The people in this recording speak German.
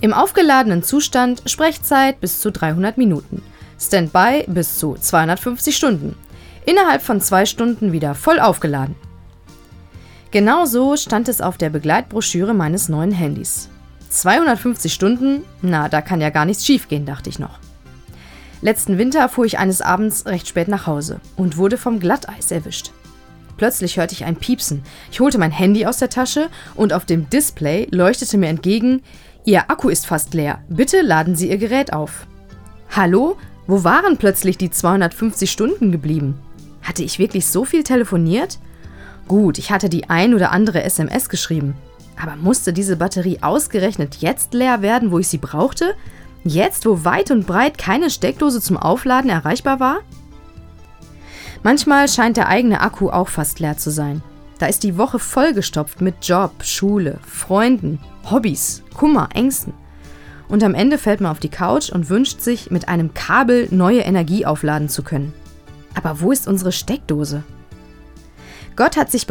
Im aufgeladenen Zustand Sprechzeit bis zu 300 Minuten. Standby bis zu 250 Stunden. Innerhalb von 2 Stunden wieder voll aufgeladen. Genau so stand es auf der Begleitbroschüre meines neuen Handys. 250 Stunden? Na, da kann ja gar nichts schiefgehen, dachte ich noch. Letzten Winter fuhr ich eines Abends recht spät nach Hause und wurde vom Glatteis erwischt. Plötzlich hörte ich ein Piepsen. Ich holte mein Handy aus der Tasche und auf dem Display leuchtete mir entgegen: Ihr Akku ist fast leer. Bitte laden Sie Ihr Gerät auf. Hallo? Wo waren plötzlich die 250 Stunden geblieben? Hatte ich wirklich so viel telefoniert? Gut, ich hatte die ein oder andere SMS geschrieben. Aber musste diese Batterie ausgerechnet jetzt leer werden, wo ich sie brauchte? Jetzt, wo weit und breit keine Steckdose zum Aufladen erreichbar war? Manchmal scheint der eigene Akku auch fast leer zu sein. Da ist die Woche vollgestopft mit Job, Schule, Freunden, Hobbys, Kummer, Ängsten. Und am Ende fällt man auf die Couch und wünscht sich, mit einem Kabel neue Energie aufladen zu können. Aber wo ist unsere Steckdose? Gott hat sich